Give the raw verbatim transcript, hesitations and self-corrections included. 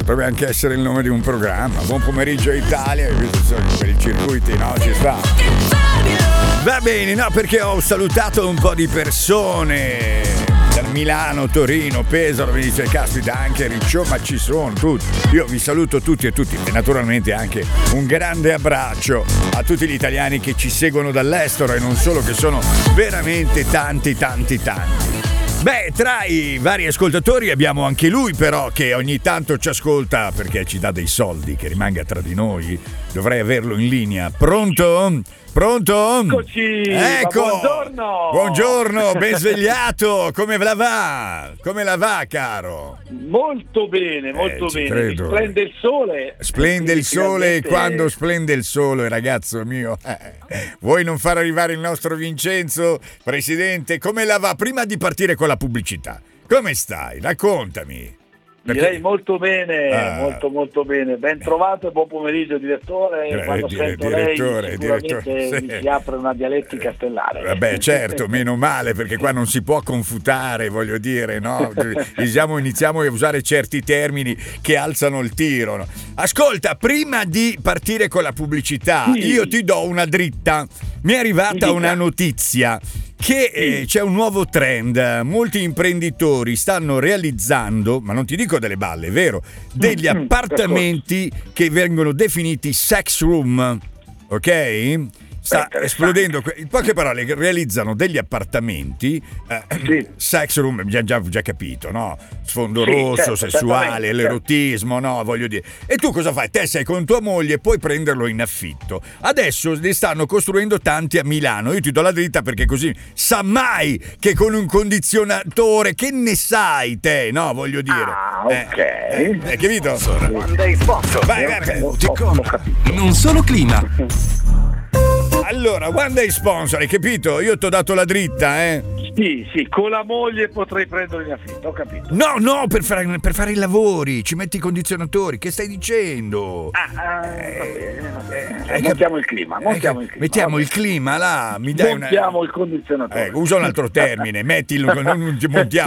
potrebbe anche essere il nome di un programma. Buon pomeriggio Italia, per i circuiti, no? Ci sta. Va bene, no, perché ho salutato un po' di persone da Milano, Torino, Pesaro, mi dice caspita anche Ricciò, ma ci sono tutti. Io vi saluto tutti e tutti e naturalmente anche un grande abbraccio a tutti gli italiani che ci seguono dall'estero e non solo, che sono veramente tanti tanti tanti. Beh, tra i vari ascoltatori abbiamo anche lui però che ogni tanto ci ascolta perché ci dà dei soldi, che rimanga tra di noi. Dovrei averlo in linea. Pronto? Pronto? Eccoci! Ecco! Buongiorno! Buongiorno, ben svegliato! Come la va? Come la va, caro? Molto bene, molto Eh, ci bene. credo. Splende il sole. Splende il sole e finalmente... quando splende il sole, ragazzo mio. Eh, vuoi non far arrivare il nostro Vincenzo? Presidente, come la va? Prima di partire con la pubblicità, come stai? Raccontami. Perché... Direi molto bene, Ah. molto molto bene. Ben trovato e buon pomeriggio direttore. Eh, Quando dire- sento direttore, lei sicuramente direttore, mi sì. si apre una dialettica stellare. Vabbè, certo, meno male, perché qua non si può confutare, voglio dire, no? Diciamo, iniziamo a usare certi termini che alzano il tiro, no? Ascolta, prima di partire con la pubblicità, Sì. io ti do una dritta. Mi è arrivata Mi dica. una notizia che eh, c'è un nuovo trend. Molti imprenditori stanno realizzando, ma non ti dico delle balle, è vero, degli Mm, mm, appartamenti che vengono definiti sex room, ok? Sta Interessante. esplodendo, in poche parole, realizzano degli appartamenti eh, Sì. sex room, già, già, già capito, no? Sfondo Sì, rosso, certo, sessuale, certamente, l'erotismo, no? Voglio dire. E tu cosa fai? Te sei con tua moglie e puoi prenderlo in affitto. Adesso ne stanno costruendo tanti a Milano. Io ti do la dritta perché così sa mai che con un condizionatore, che ne sai te, no? Voglio dire. Ah, Eh, ok. eh, hai capito? One day sponsor. Vai, vai, vai. Ho- ho- ho capito. Non solo clima. Allora, One Day Sponsor, hai capito? Io ti ho dato la dritta, eh? Sì, sì, con la moglie potrei prendere in affitto, ho capito. No, no, per fare, per fare i lavori, ci metti i condizionatori, che stai dicendo? Ah, ah, va bene, va bene. hai Montiamo il clima, montiamo Eh, il clima. Mettiamo va il clima là, mi dai una... Montiamo il condizionatore. Eh, usa un altro termine, metti il... non montiamo